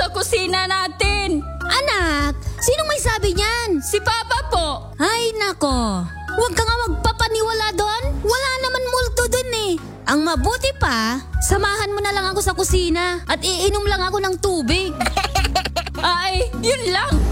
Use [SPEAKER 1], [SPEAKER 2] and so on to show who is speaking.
[SPEAKER 1] sa kusina natin.
[SPEAKER 2] Anak, sinong may sabi niyan?
[SPEAKER 1] Si Papa po.
[SPEAKER 2] Ay nako, huwag ka nga magpapaniwala doon. Wala naman multo doon eh. Ang mabuti pa, samahan mo na lang ako sa kusina at iinom lang ako ng tubig.
[SPEAKER 1] Ay, yun lang.